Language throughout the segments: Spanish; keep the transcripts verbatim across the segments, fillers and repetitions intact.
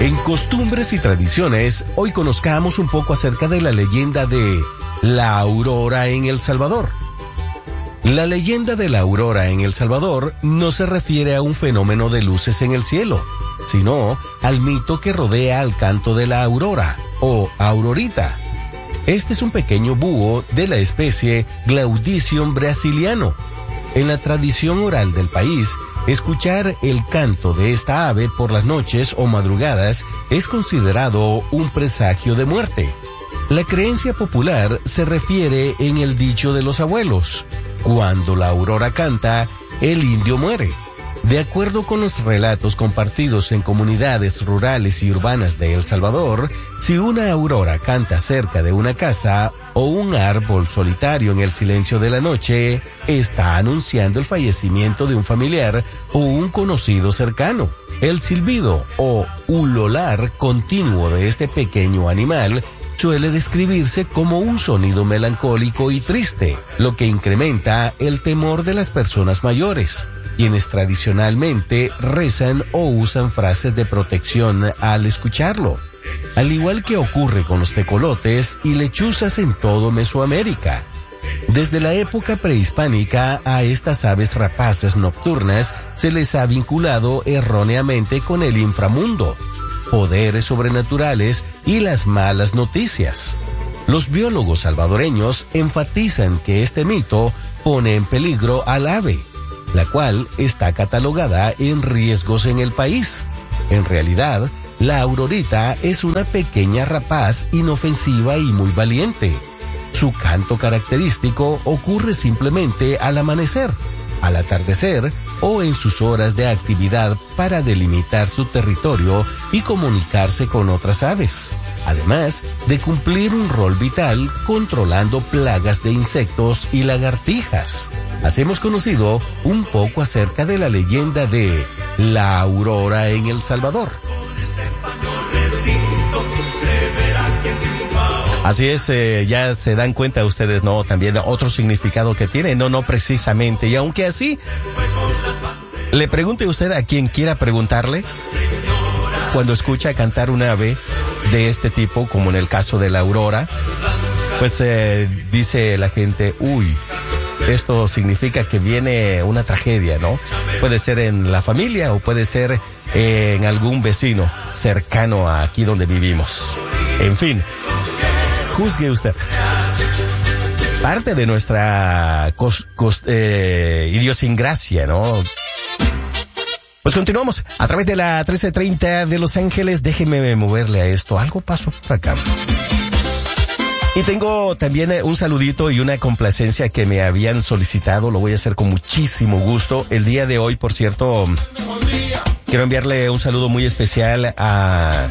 En costumbres y tradiciones, hoy conozcamos un poco acerca de la leyenda de la aurora en El Salvador. La leyenda de la aurora en El Salvador no se refiere a un fenómeno de luces en el cielo, sino al mito que rodea al canto de la aurora, o aurorita. Este es un pequeño búho de la especie Glaudicium brasiliano. En la tradición oral del país, escuchar el canto de esta ave por las noches o madrugadas es considerado un presagio de muerte. La creencia popular se refiere en el dicho de los abuelos: cuando la aurora canta, el indio muere. De acuerdo con los relatos compartidos en comunidades rurales y urbanas de El Salvador, si una aurora canta cerca de una casa o un árbol solitario en el silencio de la noche, está anunciando el fallecimiento de un familiar o un conocido cercano. El silbido o ulolar continuo de este pequeño animal suele describirse como un sonido melancólico y triste, lo que incrementa el temor de las personas mayores, quienes tradicionalmente rezan o usan frases de protección al escucharlo, al igual que ocurre con los tecolotes y lechuzas en todo Mesoamérica. Desde la época prehispánica a estas aves rapaces nocturnas se les ha vinculado erróneamente con el inframundo, poderes sobrenaturales y las malas noticias. Los biólogos salvadoreños enfatizan que este mito pone en peligro al ave, la cual está catalogada en riesgos en el país. En realidad, la aurorita es una pequeña rapaz inofensiva y muy valiente. Su canto característico ocurre simplemente al amanecer, al atardecer o en sus horas de actividad para delimitar su territorio y comunicarse con otras aves, además de cumplir un rol vital controlando plagas de insectos y lagartijas. Así hemos conocido un poco acerca de la leyenda de la aurora en El Salvador. Así es, eh, ya se dan cuenta ustedes, ¿no? También otro significado que tiene, no, no precisamente. Y aunque así, le pregunte usted a quien quiera preguntarle, cuando escucha cantar un ave de este tipo, como en el caso de la aurora, pues eh, dice la gente, uy, esto significa que viene una tragedia, ¿no? Puede ser en la familia o puede ser eh, en algún vecino cercano a aquí donde vivimos. En fin, juzgue usted. Parte de nuestra cos, cos, eh, idiosincrasia, ¿no? Pues continuamos a través de la trece treinta de Los Ángeles. Déjeme moverle a esto. Algo pasó por acá. Y tengo también un saludito y una complacencia que me habían solicitado. Lo voy a hacer con muchísimo gusto. El día de hoy, por cierto, quiero enviarle un saludo muy especial a,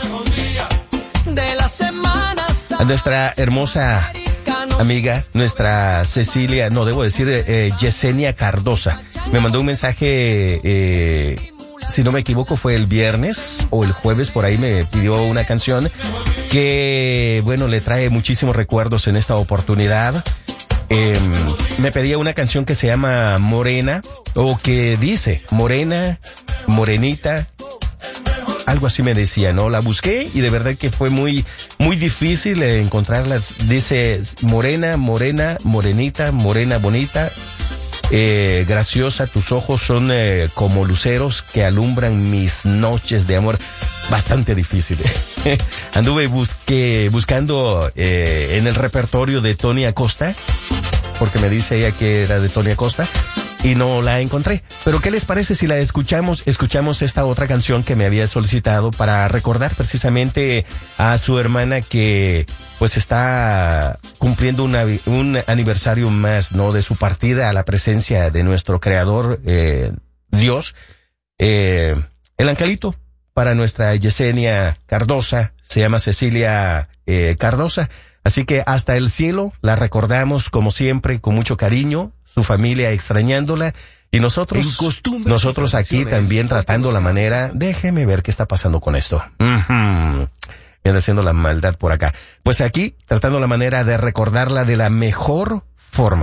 a nuestra hermosa amiga, nuestra Cecilia, no, debo decir, eh, Yesenia Cardosa. Me mandó un mensaje, eh, si no me equivoco fue el viernes o el jueves, por ahí me pidió una canción que, bueno, le trae muchísimos recuerdos en esta oportunidad. Eh, me pedía una canción que se llama Morena, o que dice Morena, Morenita, algo así me decía, ¿no? La busqué y de verdad que fue muy, muy difícil encontrarla. Dice Morena, Morena, Morenita, Morena bonita, eh, graciosa, tus ojos son eh, como luceros que alumbran mis noches de amor. Bastante difícil. Anduve busqué, buscando eh, en el repertorio de Tony Acosta, porque me dice ella que era de Tony Acosta, y no la encontré. Pero ¿qué les parece si la escuchamos? Escuchamos esta otra canción que me había solicitado para recordar precisamente a su hermana que pues está cumpliendo una, un aniversario más, ¿no? De su partida a la presencia de nuestro creador, eh, Dios. Eh, el angelito para nuestra Yesenia Cardosa se llama Cecilia eh, Cardosa. Así que hasta el cielo la recordamos como siempre, con mucho cariño, su familia extrañándola y nosotros, nosotros aquí también tratando la manera, déjeme ver qué está pasando con esto. Uh-huh. Viene haciendo la maldad por acá. Pues aquí tratando la manera de recordarla de la mejor forma.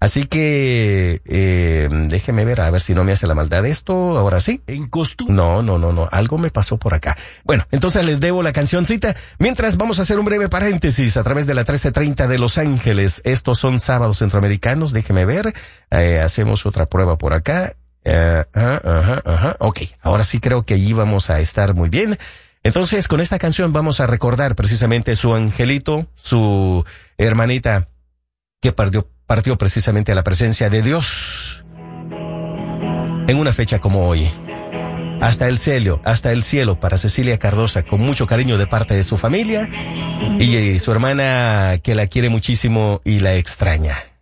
Así que, eh, déjeme ver, a ver si no me hace la maldad esto, ahora sí. En costumbre. No, no, no, no, algo me pasó por acá. Bueno, entonces les debo la cancioncita. Mientras vamos a hacer un breve paréntesis a través de la trece treinta de Los Ángeles. Estos son sábados centroamericanos, déjeme ver. Eh, hacemos otra prueba por acá. Uh, ajá, ajá, ajá. Ok, ahora sí creo que allí vamos a estar muy bien. Entonces, con esta canción vamos a recordar precisamente su angelito, su hermanita que partió, partió precisamente a la presencia de Dios en una fecha como hoy. Hasta el cielo, hasta el cielo para Cecilia Cardosa, con mucho cariño de parte de su familia y su hermana que la quiere muchísimo y la extraña.